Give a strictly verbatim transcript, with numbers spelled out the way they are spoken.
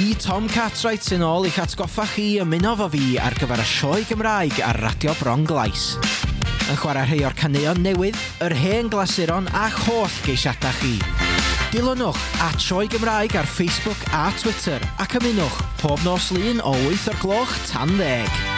Fi Tom Cartwright sy'n ôl i'ch atgoffa chi ymuno fo fi ar gyfer y sioe Gymraeg ar Radio Bron Glais. Yn chwarae rhai o'r caneuon newydd, yr hen glasuron a'ch holl geisiadau chi. Dilynwch at Sioe Gymraeg ar Facebook a Twitter ac ymunwch pob nos lun o wyth o'r gloch tan ddeg.